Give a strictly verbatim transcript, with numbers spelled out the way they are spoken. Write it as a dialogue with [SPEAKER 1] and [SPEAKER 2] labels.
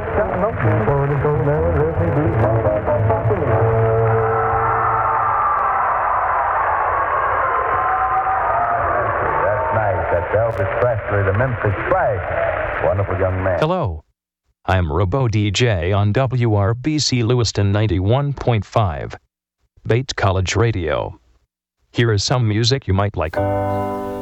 [SPEAKER 1] That's Elvis Presley, the Memphis Splash. Wonderful young man.
[SPEAKER 2] Hello, I'm Robo D J on W R B C Lewiston ninety-one point five, Bates College Radio. Here is some music you might like.